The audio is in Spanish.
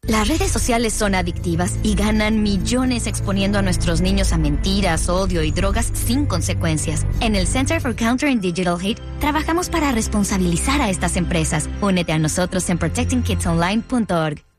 Las redes sociales son adictivas y ganan millones exponiendo a nuestros niños a mentiras, odio y drogas sin consecuencias. En el Center for Countering Digital Hate trabajamos para responsabilizar a estas empresas. Únete a nosotros en protectingkidsonline.org.